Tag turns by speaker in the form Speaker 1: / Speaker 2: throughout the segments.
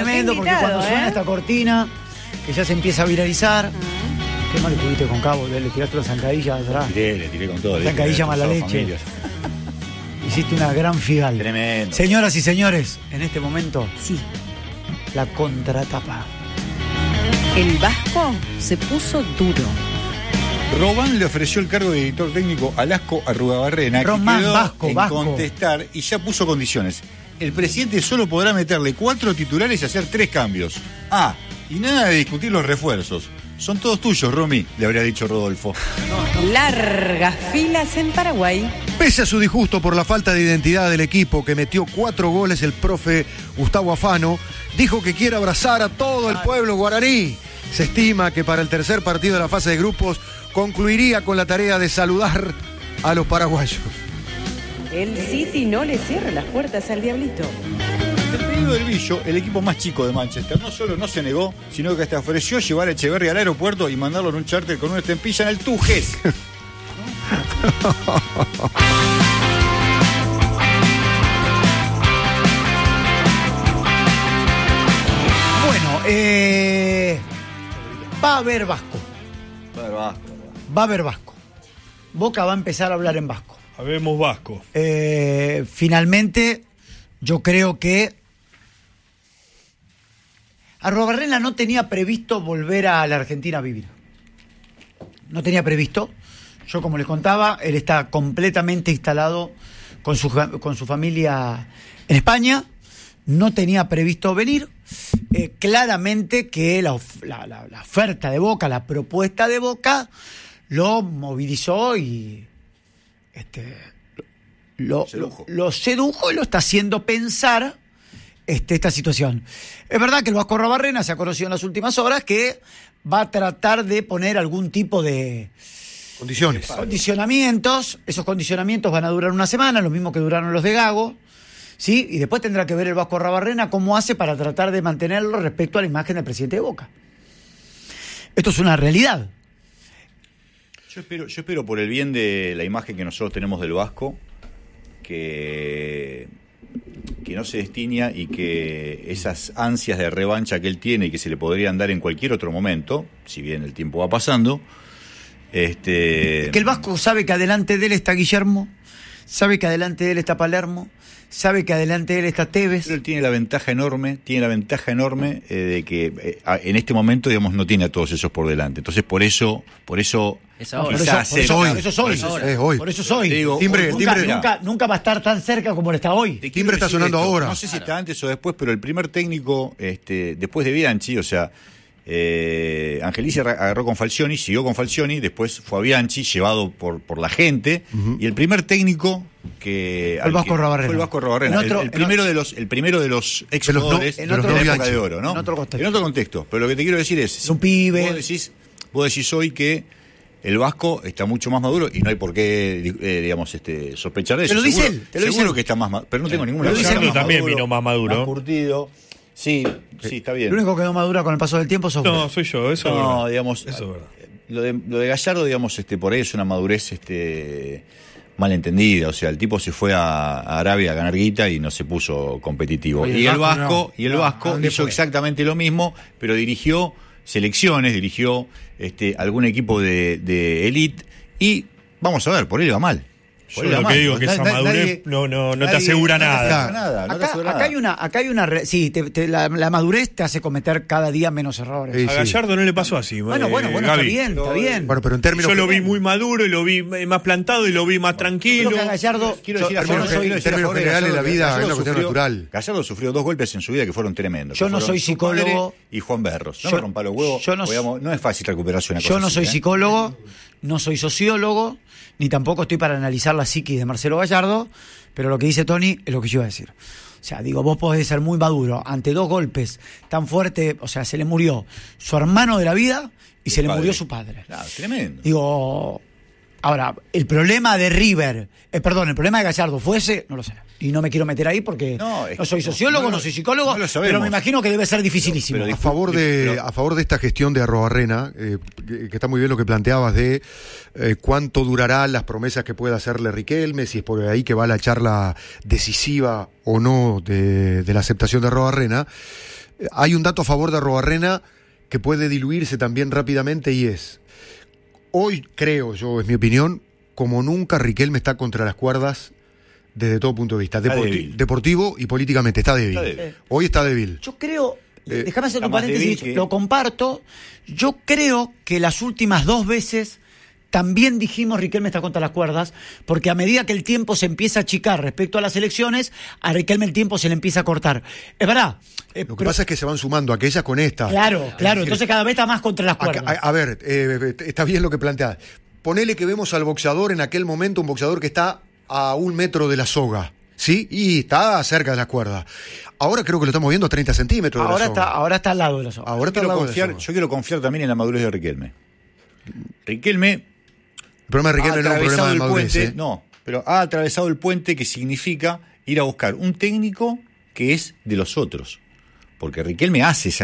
Speaker 1: tremendo, porque cuando suena esta cortina, que ya se empieza a viralizar. ¿Qué mal le tuviste con Cabo? Le tiraste la zancadilla atrás.
Speaker 2: Le tiré con todo.
Speaker 1: Zancadilla mala leche. Hiciste una gran figal.
Speaker 2: Tremendo.
Speaker 1: Señoras y señores, en este momento,
Speaker 3: Sí.
Speaker 1: la contratapa.
Speaker 3: El Vasco se puso duro.
Speaker 2: Robán le ofreció el cargo de director técnico a Lasco Arrugabarrena,
Speaker 1: Román,
Speaker 2: que quedó
Speaker 1: Vasco,
Speaker 2: en
Speaker 1: Vasco.
Speaker 2: contestar y ya puso condiciones. El presidente solo podrá meterle 4 titulares y hacer 3 cambios. Y nada de discutir los refuerzos. Son todos tuyos, Romy, le habría dicho Rodolfo.
Speaker 3: Largas filas en Paraguay.
Speaker 4: Pese a su disgusto por la falta de identidad del equipo que metió 4 goles, el profe Gustavo Afano dijo que quiere abrazar a todo el pueblo guaraní. Se estima que para el tercer partido de la fase de grupos concluiría con la tarea de saludar a los paraguayos.
Speaker 3: El City no le cierra las puertas al Diablito.
Speaker 2: El pedido del Billo, el equipo más chico de Manchester, no solo no se negó, sino que hasta ofreció llevar a Echeverri al aeropuerto y mandarlo en un charter con una estampilla en el Tujes.
Speaker 1: Bueno, va a haber vasco. Va a haber vasco. Boca va a empezar a hablar en vasco.
Speaker 5: Habemos vasco.
Speaker 1: Finalmente, yo creo que Arruabarrena no tenía previsto volver a la Argentina a vivir. No tenía previsto. Yo, como les contaba, él está completamente instalado con su familia en España. No tenía previsto venir. Claramente que la oferta de Boca, la propuesta de Boca, lo movilizó y lo sedujo y lo está haciendo pensar esta situación. Es verdad que el Vasco Arruabarrena se ha conocido en las últimas horas que va a tratar de poner algún tipo de condicionamientos. Esos condicionamientos van a durar una semana, lo mismo que duraron los de Gago, ¿sí? Y después tendrá que ver el Vasco Arruabarrena cómo hace para tratar de mantenerlo respecto a la imagen del presidente de Boca. Esto es una realidad.
Speaker 2: Yo espero por el bien de la imagen que nosotros tenemos del Vasco, que no se destiña y que esas ansias de revancha que él tiene y que se le podrían dar en cualquier otro momento, si bien el tiempo va pasando.
Speaker 1: Que el Vasco sabe que adelante de él está Guillermo, sabe que adelante de él está Palermo, sabe que adelante de él está Tevez.
Speaker 2: Pero él tiene la ventaja enorme de que en este momento, digamos, no tiene a todos esos por delante. Entonces, por eso
Speaker 1: soy.
Speaker 2: Digo,
Speaker 1: nunca va a estar tan cerca como él está hoy.
Speaker 4: Timbre está sonando ahora.
Speaker 2: No sé si está antes o después, pero el primer técnico, después de Bianchi, o sea, Angelici agarró con Falcioni, siguió con Falcioni, después fue a Bianchi, llevado por la gente, y el primer técnico que
Speaker 1: el Vasco Arruabarrena.
Speaker 2: fue el Vasco Arruabarrena, el primero de los ex jugadores de la época de oro, ¿no?
Speaker 1: En otro
Speaker 2: contexto. Pero lo que te quiero decir es
Speaker 1: un pibe.
Speaker 2: Vos decís hoy que el Vasco está mucho más maduro y no hay por qué, sospechar de eso.
Speaker 1: Te lo dice él.
Speaker 2: Seguro que está más maduro, pero no tengo ninguna duda.
Speaker 5: Gallardo también vino más maduro.
Speaker 2: Más curtido. Sí, está bien.
Speaker 1: Lo único que no madura con el paso del tiempo sos vos.
Speaker 5: No, soy yo, eso es verdad.
Speaker 2: Digamos,
Speaker 5: eso es verdad.
Speaker 2: Lo de Gallardo, digamos, por ahí es una madurez malentendida. O sea, el tipo se fue a Arabia a ganar guita y no se puso competitivo. Y el Vasco hizo exactamente lo mismo, pero dirigió selecciones, dirigió algún equipo de elite y vamos a ver, por él va mal.
Speaker 5: Yo lo que digo es que esa madurez no te asegura nada.
Speaker 1: Acá hay una la madurez te hace cometer cada día menos errores.
Speaker 5: A Gallardo no le pasó así.
Speaker 1: Bueno, está bien.
Speaker 4: Bueno, pero en términos
Speaker 5: yo lo vi muy maduro y lo vi más plantado y lo vi más tranquilo.
Speaker 1: Creo que a Gallardo,
Speaker 4: en términos generales la vida es una cuestión natural.
Speaker 2: Gallardo sufrió 2 golpes en su vida que fueron tremendos.
Speaker 1: Yo no soy psicólogo.
Speaker 2: Y Juan Berros. No me rompa los huevos. No es fácil recuperarse una cosa.
Speaker 1: Yo no soy psicólogo, no soy sociólogo, ni tampoco estoy para analizar la psiquis de Marcelo Gallardo, pero lo que dice Tony es lo que yo iba a decir. O sea, digo, vos podés ser muy maduro ante 2 golpes tan fuertes, o sea, se le murió su hermano de la vida y se le murió su padre.
Speaker 2: Claro, tremendo.
Speaker 1: Digo, ahora, el problema de River, el problema de Gallardo fuese, no lo sé. Y no me quiero meter ahí porque no soy sociólogo, no soy psicólogo, pero me imagino que debe ser dificilísimo.
Speaker 4: A favor de esta gestión de Arruabarrena, que está muy bien lo que planteabas de cuánto durarán las promesas que pueda hacerle Riquelme, si es por ahí que va la charla decisiva o no de la aceptación de Arruabarrena. hay un dato a favor de Arruabarrena que puede diluirse también rápidamente y es, hoy creo yo, es mi opinión, como nunca Riquelme está contra las cuerdas desde todo punto de vista, deportivo y políticamente, está débil. Hoy está débil.
Speaker 1: Yo creo, déjame hacer un paréntesis, lo comparto, yo creo que las últimas 2 veces también dijimos Riquelme está contra las cuerdas, porque a medida que el tiempo se empieza a achicar respecto a las elecciones, a Riquelme el tiempo se le empieza a cortar. Es verdad.
Speaker 4: Lo que pasa es que se van sumando aquellas con esta.
Speaker 1: Claro, entonces cada vez está más contra las cuerdas.
Speaker 4: A ver, está bien lo que planteás. Ponele que vemos al boxeador en aquel momento, un boxeador que está a 1 metro de la soga, ¿sí? Y está cerca de las cuerdas. Ahora creo que lo estamos viendo a 30 centímetros de la soga.
Speaker 1: Ahora está al lado de la soga.
Speaker 2: Yo quiero confiar también en la madurez de Riquelme. Riquelme...
Speaker 4: El problema de Riquelme no es un problema de madurez.
Speaker 2: Puente, no, pero ha atravesado el puente, que significa ir a buscar un técnico que es de los otros. Porque Riquelme hace esa...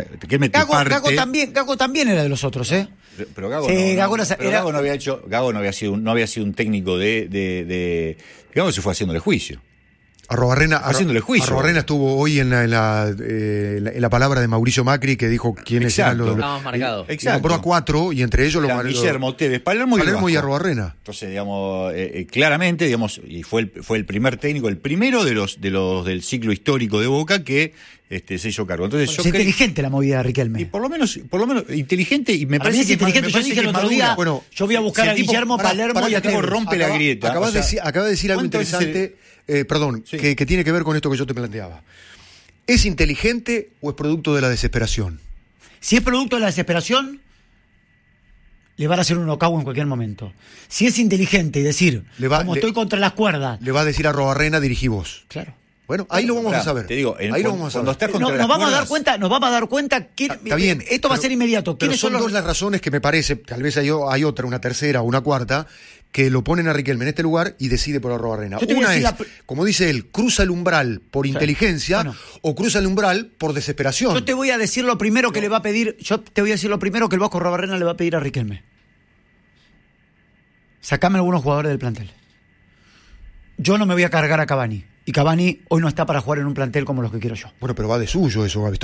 Speaker 1: Gago también era de los otros, ¿eh?
Speaker 2: Pero Gago,
Speaker 1: sí,
Speaker 2: Gago no había sido un técnico de Gago se fue haciéndole juicio.
Speaker 4: Haciéndole juicio. Arruabarrena estuvo hoy en la palabra de Mauricio Macri, que dijo quiénes eran los...
Speaker 6: Estábamos marcados.
Speaker 2: Exacto.
Speaker 4: Nombró a 4 y entre ellos
Speaker 2: Guillermo Tevez, Palermo
Speaker 4: y Arruabarrena.
Speaker 2: Entonces, digamos, claramente, digamos, y fue el primer técnico, el primero de los del ciclo histórico de Boca que se hizo cargo. Entonces,
Speaker 1: es inteligente la movida de Riquelme.
Speaker 2: Y por lo menos inteligente, y me parece
Speaker 1: que es inteligente. Yo dije el otro día, yo voy a buscar a Guillermo, Palermo y a Tevez.
Speaker 2: Rompe la grieta.
Speaker 4: Acabas de decir algo interesante. Sí. que tiene que ver con esto que yo te planteaba. ¿Es inteligente o es producto de la desesperación?
Speaker 1: Si es producto de la desesperación, le van a hacer un knockout en cualquier momento. Si es inteligente y decir, estoy contra las cuerdas...
Speaker 4: Le va a decir a Arruabarrena, dirigí vos.
Speaker 1: Claro.
Speaker 4: Bueno, ahí lo vamos a saber.
Speaker 2: Te digo,
Speaker 4: cuando
Speaker 2: estás contra las cuerdas...
Speaker 1: Nos vamos a dar cuenta que
Speaker 4: está bien,
Speaker 1: esto va a ser inmediato.
Speaker 4: Pero son 2 las razones que me parece, tal vez hay otra, una tercera o una cuarta, que lo ponen a Riquelme en este lugar y decide por Arruabarrena. Una es, como dice él, cruza el umbral por inteligencia o cruza el umbral por desesperación.
Speaker 1: Yo te voy a decir lo primero que le va a pedir, que el Vasco Arruabarrena le va a pedir a Riquelme. Sacame algunos jugadores del plantel. Yo no me voy a cargar a Cavani. Y Cavani hoy no está para jugar en un plantel como los que quiero yo.
Speaker 4: Bueno, pero va de suyo eso. Ahí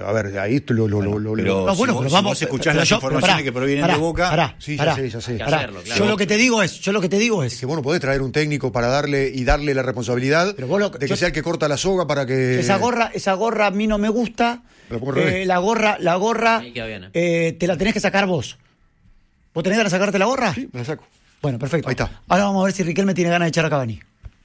Speaker 2: vamos a escuchar las informaciones que provienen de Boca.
Speaker 4: Ya sé.
Speaker 1: Yo lo que te digo es
Speaker 4: que vos no podés traer un técnico para darle la responsabilidad de que sea el que corta la soga para que...
Speaker 1: Esa gorra a mí no me gusta. La gorra te la tenés que sacar vos. ¿Vos tenés ganas de sacarte la gorra?
Speaker 4: Sí, me la saco.
Speaker 1: Bueno, perfecto.
Speaker 4: Ahí está.
Speaker 1: Ahora vamos a ver si Riquelme tiene ganas de echar a Cavani.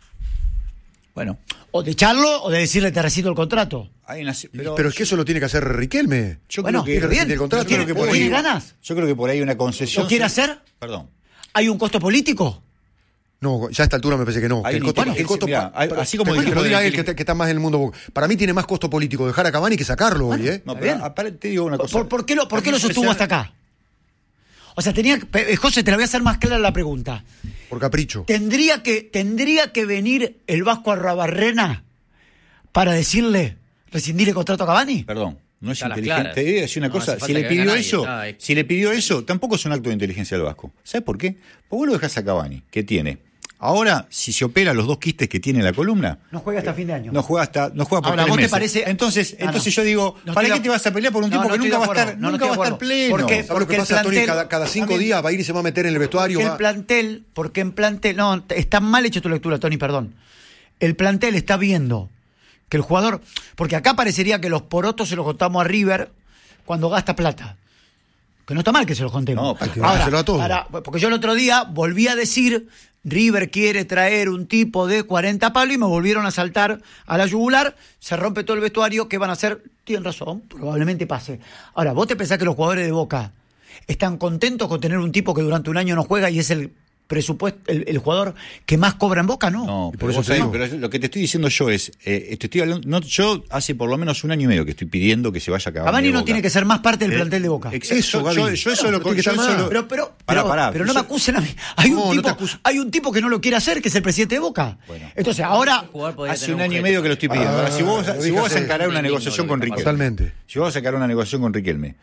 Speaker 2: Bueno.
Speaker 1: O de echarlo o de decirle te rescindo el contrato.
Speaker 4: Pero es que eso lo tiene que hacer Riquelme.
Speaker 2: Yo creo que
Speaker 1: el contrato. ¿Tiene ganas?
Speaker 2: Yo creo que por ahí hay una concesión.
Speaker 1: ¿Lo quiere hacer?
Speaker 2: Perdón.
Speaker 1: ¿Hay un costo político?
Speaker 4: No, ya a esta altura me parece que no.
Speaker 2: Así como
Speaker 4: que lo diga él, que está más en el mundo. Para mí tiene más costo político dejar a Cavani que sacarlo hoy, ¿eh?
Speaker 2: No, pero te digo una cosa.
Speaker 1: ¿Por qué lo sostuvo hasta acá? O sea, José, te la voy a hacer más clara la pregunta.
Speaker 4: Por capricho.
Speaker 1: ¿Tendría que venir el Vasco Arruabarrena para decirle, rescindir el contrato a Cavani?
Speaker 2: Perdón, no es inteligente. Te voy a decir una cosa, si le pidió eso, tampoco es un acto de inteligencia del Vasco. ¿Sabes por qué? Porque vos lo dejás a Cavani, que tiene. Ahora, si se opera los 2 quistes que tiene en la columna...
Speaker 1: No juega hasta fin de año.
Speaker 2: No juega por
Speaker 1: ahora,
Speaker 2: 3
Speaker 1: ¿vos
Speaker 2: meses.
Speaker 1: Te parece?
Speaker 2: Entonces yo digo, ¿para qué te vas a pelear por un tipo que nunca va a estar pleno?
Speaker 4: ¿Sabes lo que pasa, Tony? Cada 5 días va a ir y se va a meter en el vestuario.
Speaker 1: Porque en plantel... No, está mal hecho tu lectura, Tony, perdón. El plantel está viendo que el jugador... Porque acá parecería que los porotos se los contamos a River cuando gasta plata. Que no está mal que se los contemos.
Speaker 4: No, hay que dárselo a todos.
Speaker 1: Porque yo el otro día volví a decir... River quiere traer un tipo de 40 palos y me volvieron a saltar a la yugular, se rompe todo el vestuario, ¿qué van a hacer? Tienen razón, probablemente pase. Ahora, ¿vos te pensás que los jugadores de Boca están contentos con tener un tipo que durante un año no juega y es el presupuesto, el jugador que más cobra en Boca? No,
Speaker 2: por eso pero lo que te estoy diciendo yo es, estoy hablando, yo hace por lo menos 1 año y medio que estoy pidiendo que se vaya a
Speaker 1: Cavani no tiene que ser más parte del plantel de Boca.
Speaker 2: Eso, Gaby. Yo eso lo
Speaker 1: pero no me acusen a mí. Hay un tipo que no lo quiere hacer, que es el presidente de Boca. Bueno. Entonces ahora
Speaker 2: hace 1 año y medio que lo estoy pidiendo. Ahora, si vos vas a encarar una negociación con Riquelme.
Speaker 4: Totalmente.
Speaker 2: Si vos vas a encarar una negociación con Riquelme,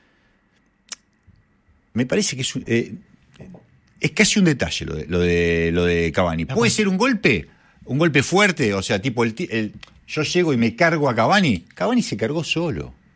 Speaker 2: me parece que es casi un detalle lo de Cavani. Puede ser un golpe fuerte, o sea, tipo yo llego y me cargo a Cavani. Cavani se cargó solo.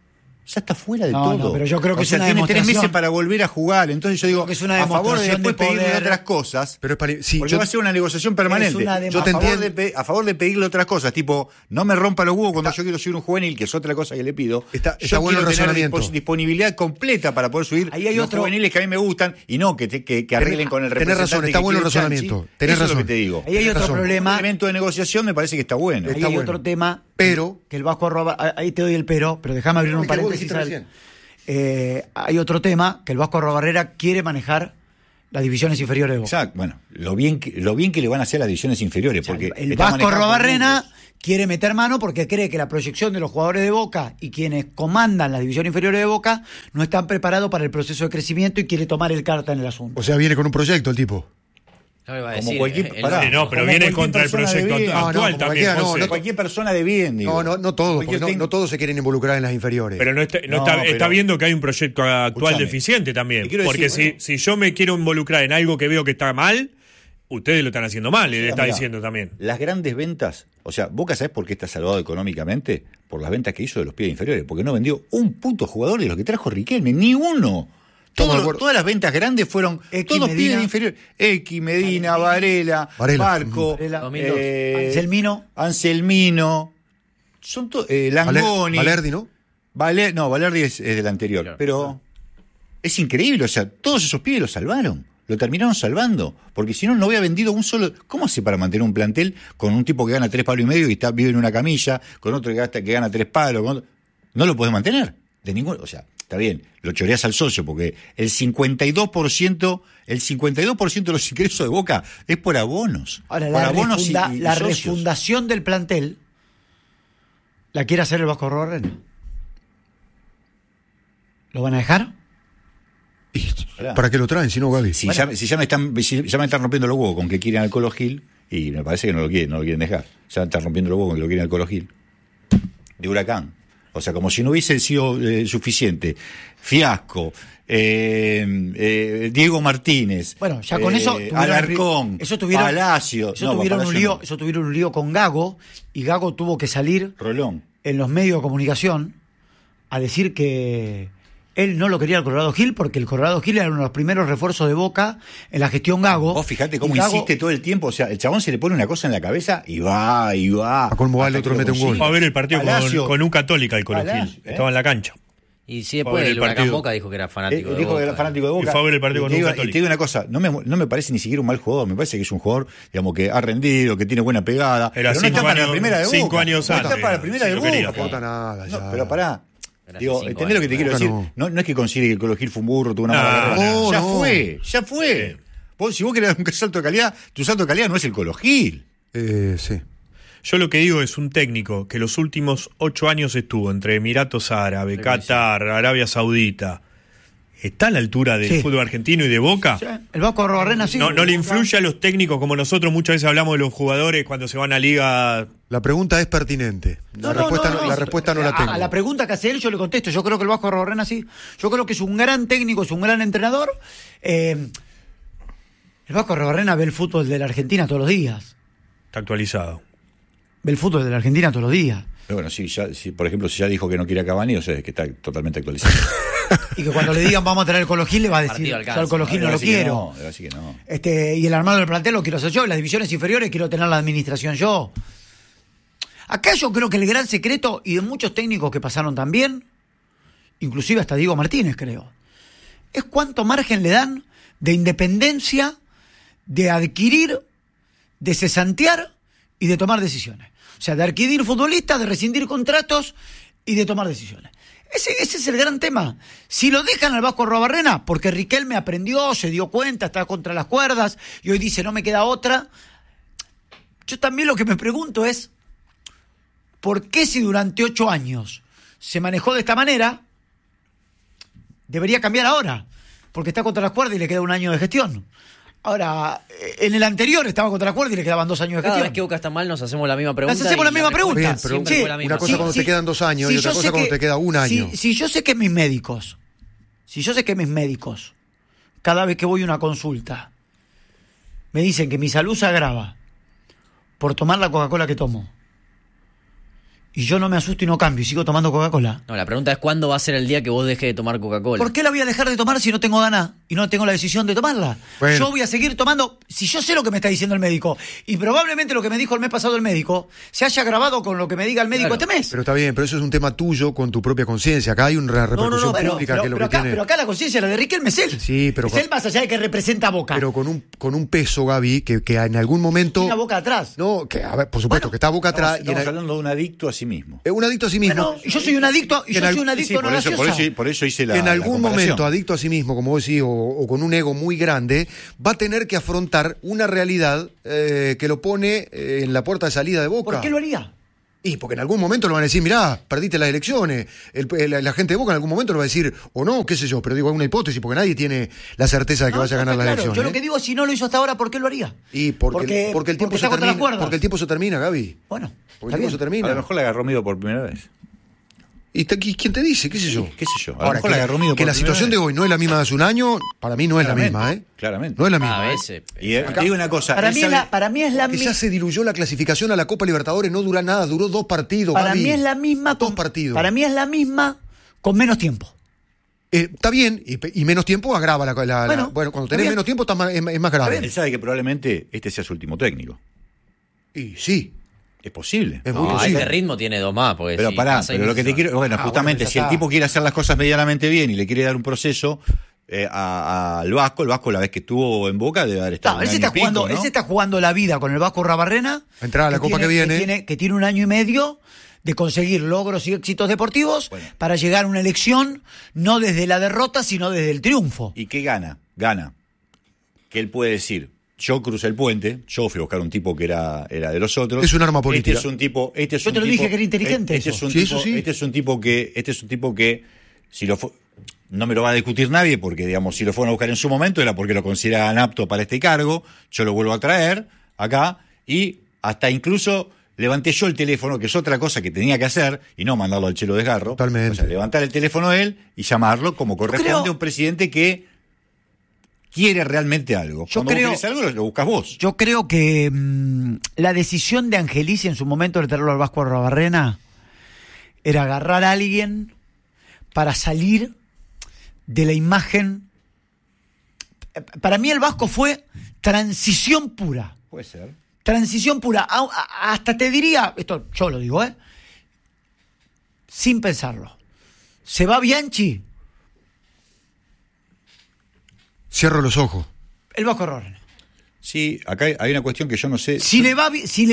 Speaker 2: ya está fuera de todo.
Speaker 1: No, pero yo creo que es una
Speaker 2: tiene 3
Speaker 1: demostración.
Speaker 2: meses para volver a jugar. Entonces yo digo,
Speaker 1: que es una
Speaker 2: a favor de
Speaker 1: demostración
Speaker 2: después
Speaker 1: de
Speaker 2: pedirle
Speaker 1: poder.
Speaker 2: otras cosas,
Speaker 4: Pero
Speaker 2: porque va a ser una negociación permanente.
Speaker 4: Yo te entiendo.
Speaker 2: A favor de pedirle otras cosas, tipo, no me rompa los huevos cuando yo quiero subir un juvenil, que es otra cosa que le pido.
Speaker 4: Está
Speaker 2: yo
Speaker 4: bueno el
Speaker 2: quiero tener
Speaker 4: razonamiento.
Speaker 2: disponibilidad completa para poder subir
Speaker 1: Ahí hay
Speaker 2: los
Speaker 1: otro-
Speaker 2: juveniles que a mí me gustan y no que arreglen con el
Speaker 4: Tenés
Speaker 2: representante.
Speaker 4: razón, está
Speaker 2: que
Speaker 4: bueno el
Speaker 2: quiere
Speaker 4: razonamiento.
Speaker 2: Chanchi.
Speaker 4: Tenés
Speaker 2: Eso es lo
Speaker 4: razón.
Speaker 2: que te digo.
Speaker 1: Ahí hay
Speaker 4: Tenés
Speaker 1: otro
Speaker 4: razón.
Speaker 2: Un
Speaker 1: problema.
Speaker 2: elemento de negociación me parece que está bueno.
Speaker 1: Ahí
Speaker 4: Está
Speaker 1: hay
Speaker 4: bueno.
Speaker 1: otro tema.
Speaker 4: Pero-
Speaker 1: Que el Vasco Arrobarrena. Ahí te doy el pero déjame abrir
Speaker 4: No,
Speaker 1: un
Speaker 4: es que vos
Speaker 1: paréntesis.
Speaker 4: dijiste
Speaker 1: al-
Speaker 4: recién.
Speaker 1: Hay otro tema, que el Vasco Arrobarrena quiere manejar las divisiones inferiores de Boca.
Speaker 2: Exacto. Bueno, lo bien que le van a hacer las divisiones inferiores.
Speaker 1: O sea,
Speaker 2: Porque
Speaker 1: el
Speaker 2: está
Speaker 1: Vasco
Speaker 2: manejado por
Speaker 1: Arrobarrena
Speaker 2: grupos.
Speaker 1: quiere meter mano porque cree que la proyección de los jugadores de Boca y quienes comandan las divisiones inferiores de Boca no están preparados para el proceso de crecimiento y quiere tomar el carta en el asunto.
Speaker 4: O sea, viene con un proyecto el tipo.
Speaker 2: Como cualquier- pará.
Speaker 5: No, pero
Speaker 2: Como
Speaker 5: viene
Speaker 2: cualquier
Speaker 5: contra el
Speaker 2: persona de
Speaker 5: proyecto
Speaker 2: bien.
Speaker 5: actual
Speaker 4: No, como
Speaker 5: también,
Speaker 4: cualquiera, no,
Speaker 5: José.
Speaker 4: no,
Speaker 2: Cualquier persona de bien, digo.
Speaker 4: No todos, porque
Speaker 2: Cualquier
Speaker 4: no todos se quieren involucrar en las inferiores.
Speaker 5: Pero no está,
Speaker 2: No,
Speaker 5: está
Speaker 2: pero-
Speaker 5: viendo que hay un proyecto actual
Speaker 2: Escúchame.
Speaker 5: deficiente también.
Speaker 2: Te quiero
Speaker 5: Porque
Speaker 2: decir,
Speaker 5: si yo me quiero involucrar en algo que veo que está mal, ustedes lo están haciendo mal, le está
Speaker 2: Mirá,
Speaker 5: diciendo también.
Speaker 2: Las grandes ventas, o sea, Boca, ¿sabés por qué está salvado económicamente? Por las ventas que hizo de los pibes inferiores, porque no vendió un puto jugador de los que trajo Riquelme, ni uno.
Speaker 4: Estamos de acuerdo.
Speaker 2: Todas las ventas grandes fueron
Speaker 1: X,
Speaker 2: todos
Speaker 1: Medina.
Speaker 2: pibes inferiores. X, Medina, Varela, Barco,
Speaker 1: Varela,
Speaker 3: 2002.
Speaker 2: Anselmino, son Langoni.
Speaker 4: Valerdi, ¿no?
Speaker 2: Valerdi es del anterior,
Speaker 3: Claro.
Speaker 2: pero es increíble, o sea, todos esos pibes lo salvaron. Lo terminaron salvando, porque si no, no había vendido un solo. ¿Cómo hace para mantener un plantel con un tipo que gana 3 palos y medio y vive en una camilla, con otro que gana 3 palos? No lo podés mantener. De ningún. O sea, está bien, lo choreás al socio, porque el 52% de los ingresos de Boca es por abonos.
Speaker 1: Ahora,
Speaker 2: por
Speaker 1: la,
Speaker 2: abonos
Speaker 1: la
Speaker 2: socios.
Speaker 1: refundación del plantel la quiere hacer el Vasco Arrobarrena. ¿Lo van a dejar?
Speaker 2: Pará.
Speaker 4: ¿Para qué lo traen? Si no, Gaby.
Speaker 2: Si ya me están rompiendo los huevos con que quieren al Colo Gil, y me parece que no lo quieren dejar. Ya me están rompiendo los huevos con que lo quieren al Colo Gil. De Huracán. O sea, como si no hubiese sido suficiente. Fiasco, Diego Martínez,
Speaker 1: Bueno, ya con eso tuvieron
Speaker 2: Alarcón, Palacio.
Speaker 1: tuvieron un lío con Gago, y Gago tuvo que salir
Speaker 2: Rolón.
Speaker 1: en los medios de comunicación a decir que él no lo quería el Colorado Gil porque el Colorado Gil era uno de los primeros refuerzos de Boca en la gestión Gago.
Speaker 2: Vos fijate cómo
Speaker 1: Y Gago-
Speaker 2: insiste todo el tiempo. O sea, el chabón se le pone una cosa en la cabeza y va.
Speaker 4: A colmo va, el
Speaker 2: hasta
Speaker 4: otro
Speaker 2: que lo
Speaker 4: mete un gol.
Speaker 2: consigue.
Speaker 5: Fue a ver el partido
Speaker 2: Palacio.
Speaker 5: con un Católica el Colo
Speaker 2: Palacio,
Speaker 5: Gil. Estaba en la cancha.
Speaker 3: Y sí,
Speaker 5: Fue
Speaker 3: después
Speaker 5: el
Speaker 3: el Huracán
Speaker 5: partido.
Speaker 3: Boca dijo que era fanático de
Speaker 2: Dijo
Speaker 3: Boca.
Speaker 2: que era fanático de Boca.
Speaker 5: Y fue a ver el partido con
Speaker 2: Y te digo-
Speaker 5: un Católico.
Speaker 2: Y te digo una cosa, no me parece ni siquiera un mal jugador, me parece que es un jugador, digamos, que ha rendido, que tiene buena pegada.
Speaker 5: Era
Speaker 2: pero no
Speaker 5: 5
Speaker 2: está para la
Speaker 5: años-
Speaker 2: primera de Boca.
Speaker 5: 5 años
Speaker 2: no
Speaker 5: antes,
Speaker 2: está para la primera
Speaker 5: si
Speaker 2: de
Speaker 5: lo
Speaker 2: Boca.
Speaker 5: quería.
Speaker 4: No aporta nada ya.
Speaker 2: No, pero pará.
Speaker 3: Era
Speaker 2: Digo,
Speaker 3: hace 5
Speaker 2: ¿entendés lo que te quiero
Speaker 4: años.
Speaker 2: decir?
Speaker 4: Boca
Speaker 2: No es que consigue que el Colo Gil fue un burro, tuvo una mala
Speaker 5: No,
Speaker 2: carrera.
Speaker 4: no,
Speaker 2: Ya
Speaker 4: no.
Speaker 2: fue. Si vos querés dar un salto de calidad, tu salto de calidad no es el Colo Gil.
Speaker 4: Sí.
Speaker 5: Yo lo que digo es un técnico que los últimos 8 años estuvo entre Emiratos Árabes, Qatar, Arabia Saudita. ¿Está a la altura del
Speaker 1: Sí.
Speaker 5: fútbol argentino y de Boca?
Speaker 1: Sí, el Vasco Arrobarrena sí.
Speaker 5: No le influye a los técnicos como nosotros muchas veces hablamos de los jugadores cuando se van a liga.
Speaker 4: La pregunta es pertinente. La respuesta no la tengo.
Speaker 1: A la pregunta que hace él yo le contesto. Yo creo que el Vasco Arrobarrena sí. Yo creo que es un gran técnico, es un gran entrenador. El Vasco Arrobarrena ve el fútbol de la Argentina todos los días.
Speaker 5: Está actualizado.
Speaker 1: Ve el fútbol de la Argentina todos los días.
Speaker 2: Pero bueno, por ejemplo, si ya dijo que no quiere a Cavani, o sea, es que está totalmente actualizado.
Speaker 1: Y que cuando le digan vamos a traer el Colo Gil, le va a decir,
Speaker 3: Partido
Speaker 1: yo
Speaker 3: alcanza.
Speaker 1: al Colo Gil no lo quiero.
Speaker 2: Le va a decir que no.
Speaker 1: Y el armado del plantel lo quiero hacer yo. Las divisiones inferiores quiero tener la administración yo. Acá yo creo que el gran secreto, y de muchos técnicos que pasaron también, inclusive hasta Diego Martínez creo, es cuánto margen le dan de independencia, de adquirir, de cesantear y de tomar decisiones. O sea, de adquirir futbolistas, de rescindir contratos y de tomar decisiones. Ese es el gran tema. Si lo dejan al Vasco Arrobarrena, porque Riquelme aprendió, se dio cuenta, está contra las cuerdas y hoy dice no me queda otra. Yo también lo que me pregunto es, ¿por qué si durante 8 años se manejó de esta manera, debería cambiar ahora? Porque está contra las cuerdas y le queda 1 año de gestión. Ahora, en el anterior estaba contra la cuerda y le quedaban 2 años de
Speaker 3: Cada
Speaker 1: gestión.
Speaker 3: vez que Boca está mal nos hacemos la misma pregunta.
Speaker 1: Nos hacemos la
Speaker 3: y
Speaker 1: misma
Speaker 3: respuesta
Speaker 1: pregunta.
Speaker 4: Bien, pero
Speaker 3: siempre
Speaker 1: Sí,
Speaker 3: fue la misma.
Speaker 4: una cosa cuando te quedan 2 años y otra
Speaker 1: yo
Speaker 4: cosa
Speaker 1: sé
Speaker 4: cuando te queda 1 año.
Speaker 1: Si yo sé que mis médicos, cada vez que voy a una consulta, me dicen que mi salud se agrava por tomar la Coca-Cola que tomo, y yo no me asusto y no cambio y sigo tomando Coca-Cola.
Speaker 6: No, la pregunta es ¿cuándo va a ser el día que vos dejes de tomar Coca-Cola?
Speaker 1: ¿Por qué la voy a dejar de tomar si no tengo ganas y no tengo la decisión de tomarla?
Speaker 4: Bueno.
Speaker 1: Yo voy a seguir tomando, si yo sé lo que me está diciendo el médico, y probablemente lo que me dijo el mes pasado el médico se haya grabado con lo que me diga el médico este mes.
Speaker 4: Pero está bien, pero eso es un tema tuyo con tu propia conciencia. Acá hay una repercusión pública que es lo que
Speaker 1: acá,
Speaker 4: tiene.
Speaker 1: Pero acá la conciencia, la de Riquelme es él.
Speaker 4: Sí, pero
Speaker 1: es él más allá de que representa a Boca.
Speaker 4: Pero con un peso, Gaby, que en algún momento.
Speaker 1: Una Boca atrás.
Speaker 4: No, que a ver, por supuesto, que está Boca atrás.
Speaker 2: Estamos hablando de un adicto a sí mismo.
Speaker 4: Es un adicto a sí mismo.
Speaker 1: Bueno, yo soy un adicto, y yo soy un adicto no gaseosa.
Speaker 2: Por eso hice la.
Speaker 4: En algún
Speaker 2: la
Speaker 4: momento, adicto a sí mismo, como vos decís, o con un ego muy grande, va a tener que afrontar una realidad que lo pone en la puerta de salida de Boca.
Speaker 1: ¿Por qué lo haría?
Speaker 4: Y porque en algún momento lo van a decir, mirá, perdiste las elecciones. La gente de Boca en algún momento lo va a decir, o no, qué sé yo, pero digo, es una hipótesis, porque nadie tiene la certeza de que vaya a ganar las elecciones.
Speaker 1: Yo lo que digo es, si no lo hizo hasta ahora, ¿por qué lo haría?
Speaker 4: Y porque el tiempo se termina. Porque el tiempo se termina, Gaby.
Speaker 1: Bueno,
Speaker 4: porque el tiempo se termina.
Speaker 2: A lo mejor le agarró miedo por primera vez.
Speaker 4: ¿Y quién te dice? ¿Qué sé yo?
Speaker 2: ¿Qué sé yo? A lo
Speaker 4: Ahora,
Speaker 2: mejor le agarró miedo
Speaker 4: que la situación de hoy no es la misma de hace un año, para mí no es la misma, ¿eh?
Speaker 2: Claramente.
Speaker 4: No es la misma.
Speaker 6: A veces.
Speaker 2: Y te digo una cosa.
Speaker 1: Para mí es la
Speaker 4: Que ya
Speaker 1: misma.
Speaker 4: se diluyó la clasificación a la Copa Libertadores, no dura nada, duró 2 partidos.
Speaker 1: Para
Speaker 4: Gaby.
Speaker 1: mí es la misma.
Speaker 4: Dos partidos.
Speaker 1: Para mí es la misma con menos tiempo.
Speaker 4: Está bien, y menos tiempo agrava la
Speaker 1: Bueno,
Speaker 4: bueno, cuando
Speaker 1: está
Speaker 4: tenés
Speaker 1: bien.
Speaker 4: menos tiempo es más grave.
Speaker 2: Él sabe que probablemente este sea su último técnico.
Speaker 4: Y sí,
Speaker 2: Es posible.
Speaker 4: es muy
Speaker 6: No, a
Speaker 4: posible.
Speaker 6: este ritmo tiene 2 más. Porque
Speaker 2: Pero
Speaker 6: si
Speaker 2: pará,
Speaker 6: pasa
Speaker 2: pero lo que te quiero. Bueno, justamente,
Speaker 4: bueno, ya
Speaker 2: si el
Speaker 4: está.
Speaker 2: tipo quiere hacer las cosas medianamente bien y le quiere dar un proceso al Vasco, el Vasco, la vez que estuvo en Boca, debe haber estado.
Speaker 1: No, él se está jugando la vida con el Vasco Rabarrena.
Speaker 4: Entrar a la Copa que viene.
Speaker 1: Que tiene un año y medio de conseguir logros y éxitos deportivos
Speaker 2: Bueno.
Speaker 1: para llegar a una elección no desde la derrota, sino desde el triunfo.
Speaker 2: ¿Y qué gana? Gana. Que él puede decir, yo crucé el puente, yo fui a buscar un tipo que era de los otros.
Speaker 4: Es un arma política.
Speaker 2: Este es un tipo.
Speaker 1: Yo te lo dije que era inteligente
Speaker 2: Este es
Speaker 1: eso.
Speaker 2: un
Speaker 4: Sí,
Speaker 2: tipo,
Speaker 4: eso sí.
Speaker 2: Este es un tipo que si lo no me lo va a discutir nadie, porque digamos, si lo fueron a buscar en su momento era porque lo consideraban apto para este cargo. Yo lo vuelvo a traer acá y hasta incluso levanté yo el teléfono, que es otra cosa que tenía que hacer, y no mandarlo al Chelo Desgarro.
Speaker 4: Totalmente.
Speaker 2: O sea, levantar el teléfono de él y llamarlo como corresponde
Speaker 1: creo-
Speaker 2: a un presidente que quiere realmente algo.
Speaker 1: Yo
Speaker 2: Cuando
Speaker 1: creo-
Speaker 2: vos querés algo, lo buscas vos.
Speaker 1: Yo creo que la decisión de Angelici en su momento de traerlo al Vasco Rabarrena era agarrar a alguien para salir de la imagen. Para mí el Vasco fue transición pura.
Speaker 2: Puede ser.
Speaker 1: Transición pura. Hasta te diría, esto yo lo digo, sin pensarlo. ¿Se va Bianchi?
Speaker 4: Cierro los ojos.
Speaker 1: El Vasco Rabarrena.
Speaker 2: Sí, acá hay una cuestión que yo no sé.
Speaker 1: Si le va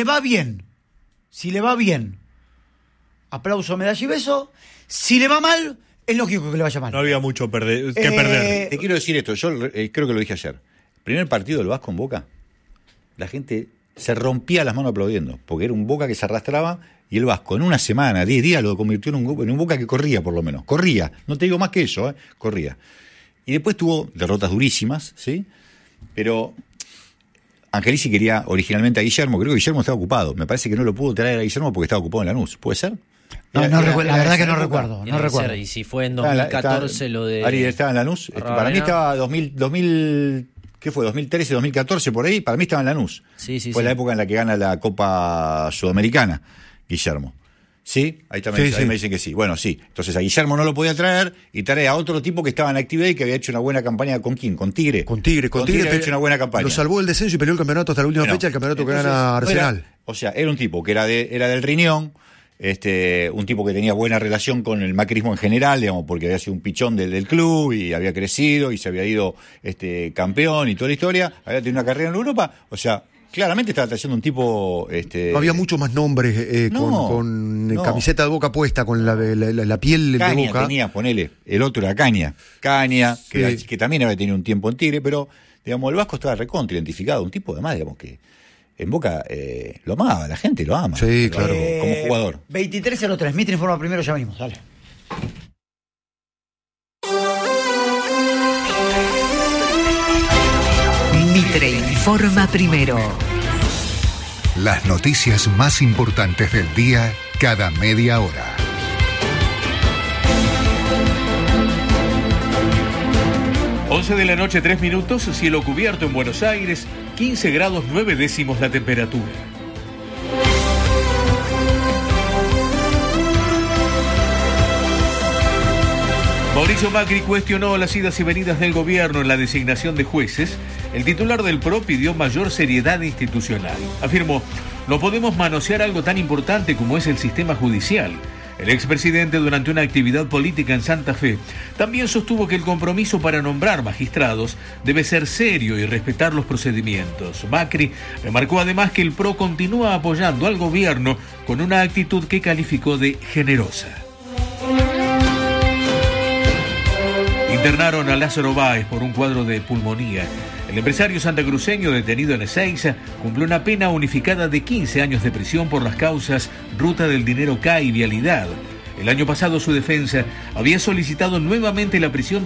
Speaker 1: bien, aplauso, medalla y beso. Si le va mal, es lógico que le vaya mal.
Speaker 5: No había mucho que perder.
Speaker 2: Te quiero decir esto, yo creo que lo dije ayer. Primer partido del Vasco en Boca, la gente se rompía las manos aplaudiendo, porque era un Boca que se arrastraba y el Vasco en una semana, 10 días, lo convirtió en un Boca que corría por lo menos. Corría, no te digo más que eso, corría. Y después tuvo derrotas durísimas, ¿sí? Pero Angelici quería originalmente a Guillermo, creo que Guillermo estaba ocupado. Me parece que no lo pudo traer a Guillermo porque estaba ocupado en Lanús. ¿Puede ser?
Speaker 1: La verdad que no
Speaker 2: esa
Speaker 1: recuerdo.
Speaker 6: Tiene
Speaker 1: No
Speaker 6: que
Speaker 1: recuerdo.
Speaker 6: ser, y si fue en 2014 lo de...
Speaker 2: Ari estaba en Lanús. Para mí estaba 2000 ¿qué fue? 2013, 2014 por ahí. Para mí estaba en Lanús.
Speaker 6: Sí,
Speaker 2: fue
Speaker 6: sí.
Speaker 2: la época en la que gana la Copa Sudamericana, Guillermo. ¿Sí? Ahí también
Speaker 4: Sí.
Speaker 2: me dicen que sí. Bueno, sí. Entonces a Guillermo no lo podía traer y trae a otro tipo que estaba en actividad y que había hecho una buena campaña. ¿Con quién? Con Tigre.
Speaker 4: Con Tigre
Speaker 2: había hecho una buena campaña.
Speaker 4: Lo salvó el descenso y peleó el campeonato hasta la última fecha, el campeonato
Speaker 2: entonces,
Speaker 4: que gana Arsenal.
Speaker 2: Era un tipo que era del Riñón, un tipo que tenía buena relación con el macrismo en general, digamos, porque había sido un pichón del club y había crecido y se había ido campeón y toda la historia, había tenido una carrera en Europa, o sea, claramente estaba trayendo un tipo...
Speaker 4: No había muchos más nombres con camiseta de Boca puesta, con la piel
Speaker 2: Caña
Speaker 4: de Boca.
Speaker 2: tenía, ponele, el otro era Caña, que,
Speaker 4: Sí.
Speaker 2: que también había tenido un tiempo en Tigre, pero, digamos, el Vasco estaba recontra identificado, un tipo además, digamos, que en Boca lo amaba, la gente lo ama.
Speaker 4: Sí, claro.
Speaker 2: Como jugador.
Speaker 1: 23:03, Mitre informa primero, ya venimos, dale.
Speaker 7: Mitre informa primero.
Speaker 8: Las noticias más importantes del día cada media hora.
Speaker 9: Once de la noche, 3 minutos, cielo cubierto en Buenos Aires, 15 grados 9 décimos la temperatura. Mauricio Macri cuestionó las idas y venidas del gobierno en la designación de jueces. El titular del PRO pidió mayor seriedad institucional. Afirmó: no podemos manosear algo tan importante como es el sistema judicial. El expresidente, durante una actividad política en Santa Fe, también sostuvo que el compromiso para nombrar magistrados debe ser serio y respetar los procedimientos. Macri remarcó además que el PRO continúa apoyando al gobierno con una actitud que calificó de generosa. Internaron a Lázaro Báez por un cuadro de pulmonía. El empresario santacruceño detenido en Ezeiza cumplió una pena unificada de 15 años de prisión por las causas Ruta del Dinero K y Vialidad. El año pasado su defensa había solicitado nuevamente la prisión